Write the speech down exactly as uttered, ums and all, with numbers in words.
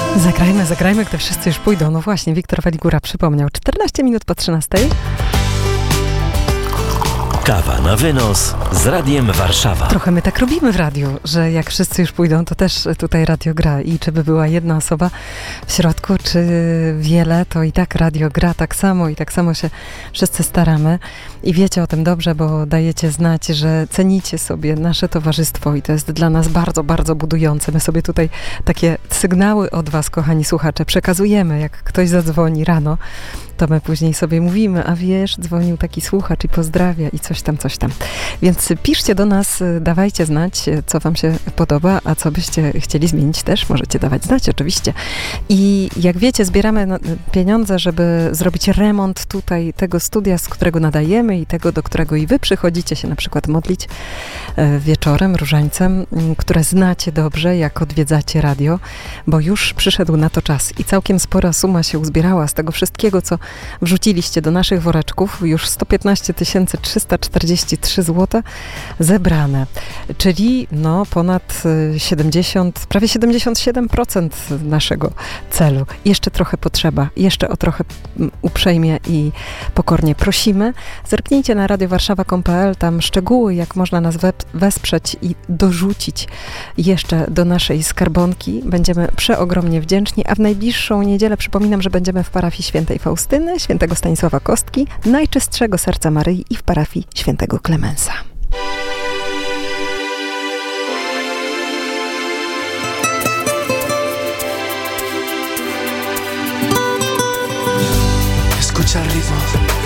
Zagrajmy, zagrajmy, gdy wszyscy już pójdą. No właśnie, Wiktor Waligura przypomniał. czternaście minut po trzynastej. Kawa na wynos z Radiem Warszawa. Trochę my tak robimy w radiu, że jak wszyscy już pójdą, to też tutaj radio gra. I czy by była jedna osoba w środku, czy wiele, to i tak radio gra tak samo i tak samo się wszyscy staramy. I wiecie o tym dobrze, bo dajecie znać, że cenicie sobie nasze towarzystwo i to jest dla nas bardzo, bardzo budujące. My sobie tutaj takie sygnały od was, kochani słuchacze, przekazujemy. Jak ktoś zadzwoni rano, to my później sobie mówimy, a wiesz, dzwonił taki słuchacz i pozdrawia i coś tam, coś tam. Więc piszcie do nas, dawajcie znać, co wam się podoba, a co byście chcieli zmienić też, możecie dawać znać oczywiście. I jak wiecie, zbieramy pieniądze, żeby zrobić remont tutaj tego studia, z którego nadajemy i tego, do którego i wy przychodzicie się na przykład modlić wieczorem, różańcem, które znacie dobrze, jak odwiedzacie radio, bo już przyszedł na to czas i całkiem spora suma się uzbierała z tego wszystkiego, co wrzuciliście do naszych woreczków, już sto piętnaście tysięcy trzysta czterdzieści trzy złote zebrane, czyli no ponad siedemdziesiąt, prawie siedemdziesiąt siedem procent naszego celu. Jeszcze trochę potrzeba, jeszcze o trochę uprzejmie i pokornie prosimy. Zerknijcie na radio warszawa kropka com kropka pe el, tam szczegóły, jak można nas we- wesprzeć i dorzucić jeszcze do naszej skarbonki. Będziemy przeogromnie wdzięczni, a w najbliższą niedzielę przypominam, że będziemy w parafii świętej Faustyny, świętego Stanisława Kostki, Najczystszego Serca Maryi i w parafii świętego Klemensa. Escucha el ritmo.